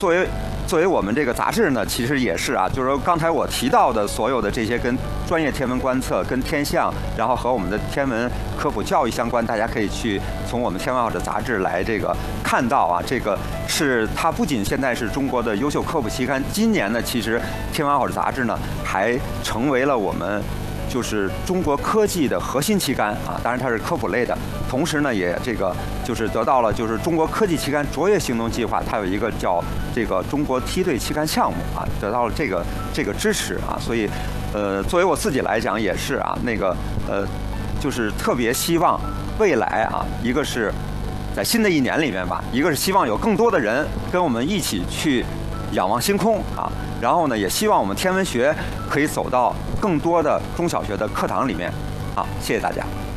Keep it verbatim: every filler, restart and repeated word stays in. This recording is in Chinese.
作为作为我们这个杂志呢，其实也是啊，就是说刚才我提到的所有的这些跟专业天文观测、跟天象，然后和我们的天文科普教育相关，大家可以去从我们天文爱好者杂志来这个看到啊，这个是它不仅现在是中国的优秀科普期刊，今年呢，其实天文爱好者杂志呢还成为了我们就是中国科技的核心期刊啊，当然它是科普类的，同时呢也这个就是得到了就是中国科技期刊卓越行动计划，它有一个叫这个中国梯队期刊项目啊，得到了这个这个支持啊，所以呃作为我自己来讲也是啊，那个呃就是特别希望未来啊，一个是在新的一年里面吧，一个是希望有更多的人跟我们一起去仰望星空啊，然后呢，也希望我们天文学可以走到更多的中小学的课堂里面。好，谢谢大家。